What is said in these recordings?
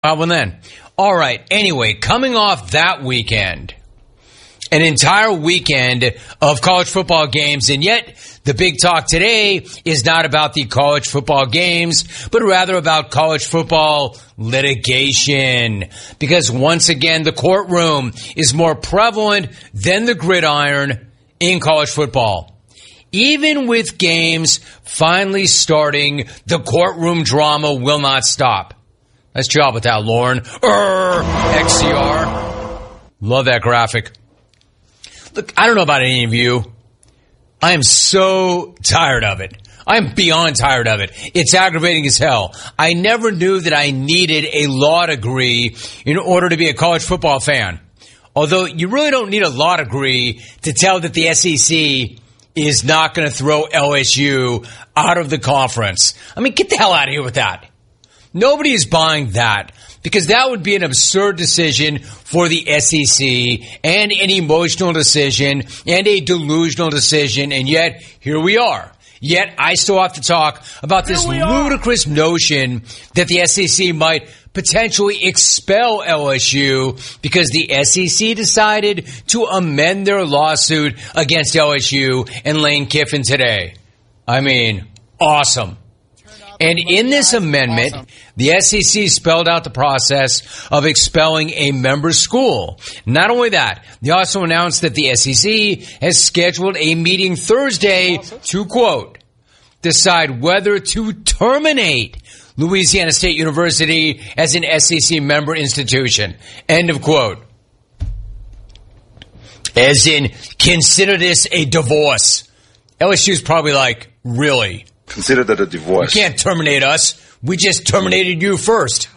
Well, then. All right. Anyway, coming off that weekend, an entire weekend of college football games, and yet the big talk today is not about the college football games, but rather about college football litigation. Because once again, the courtroom is more prevalent than the gridiron in college football. Even with games finally starting, the courtroom drama will not stop. Nice job with that, Lauren. XCR. Love that graphic. Look, I don't know about any of you. I am so tired of it. I'm beyond tired of it. It's aggravating as hell. I never knew that I needed a law degree in order to be a college football fan. Although you really don't need a law degree to tell that the SEC is not going to throw LSU out of the conference. I mean, get the hell out of here with that. Nobody is buying that because that would be an absurd decision for the SEC and an emotional decision and a delusional decision. And yet, here we are. Yet, I still have to talk about this ludicrous notion that the SEC might potentially expel LSU because the SEC decided to amend their lawsuit against LSU and Lane Kiffin today. I mean, awesome. And in this amendment, the SEC spelled out the process of expelling a member school. Not only that, they also announced that the SEC has scheduled a meeting Thursday to, quote, decide whether to terminate Louisiana State University as an SEC member institution. End of quote. As in, consider this a divorce. LSU's probably like, really? Consider that a divorce. You can't terminate us. We just terminated you first.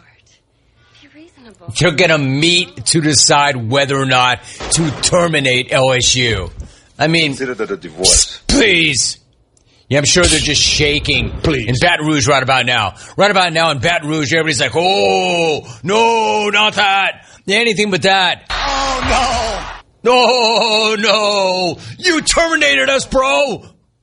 You're going to meet to decide whether or not to terminate LSU. I mean, consider that a divorce. Please. Yeah, I'm sure they're just shaking in Baton Rouge right about now. Right about now in Baton Rouge, everybody's like, oh, no, not that. Anything but that. Oh, no. Oh, no. You terminated us, bro.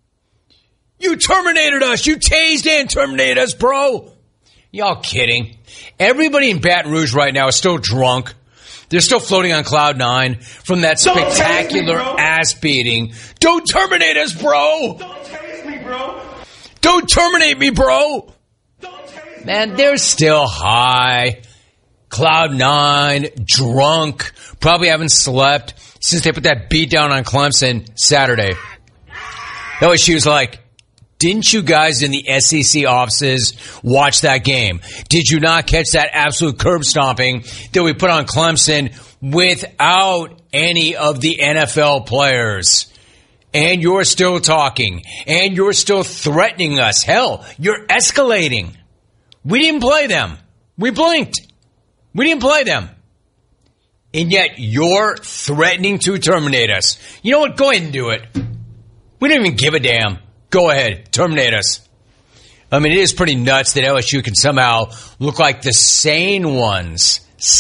You terminated us. You tased and terminated us, bro. Y'all kidding. Everybody in Baton Rouge right now is still drunk. They're still floating on cloud nine from that spectacular ass beating. Don't terminate us, bro. Don't tase me, bro. Don't terminate me, bro. Man, they're still high. Cloud nine, drunk, probably haven't slept since they put that beat down on Clemson Saturday. LSU's like, didn't you guys in the SEC offices watch that game? Did you not catch that absolute curb stomping that we put on Clemson without any of the NFL players? And you're still talking. And you're still threatening us. Hell, you're escalating. We didn't play them. We blinked. We didn't play them. And yet you're threatening to terminate us. You know what? Go ahead and do it. We don't even give a damn. Go ahead. Terminate us. I mean, it is pretty nuts that LSU can somehow look like the sane ones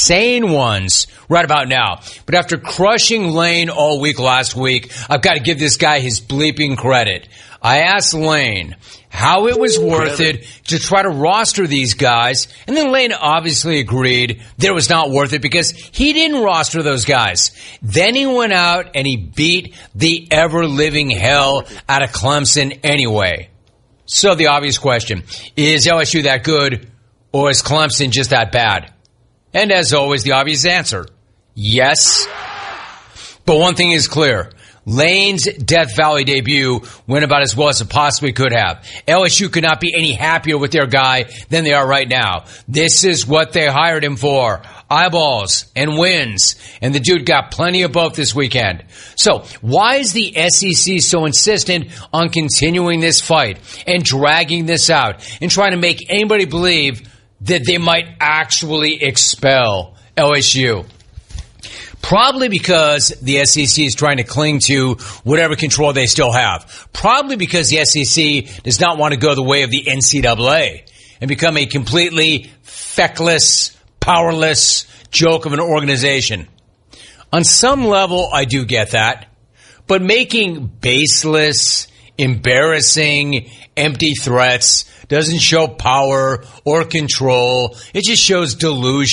right about now. But after crushing Lane all week last week, I've got to give this guy his bleeping credit. I asked Lane how it was worth it to try to roster these guys, and then Lane obviously agreed that it was not worth it because he didn't roster those guys. Then he went out and he beat the ever-living hell out of Clemson anyway. So the obvious question, is LSU that good, or is Clemson just that bad? And as always, the obvious answer, yes. But one thing is clear. Lane's Death Valley debut went about as well as it possibly could have. LSU could not be any happier with their guy than they are right now. This is what they hired him for. Eyeballs and wins. And the dude got plenty of both this weekend. So why is the SEC so insistent on continuing this fight and dragging this out and trying to make anybody believe that they might actually expel LSU? Probably because the SEC is trying to cling to whatever control they still have. Probably because the SEC does not want to go the way of the NCAA and become a completely feckless, powerless joke of an organization. On some level, I do get that. But making baseless, embarrassing, empty threats doesn't show power or control. It just shows delusion.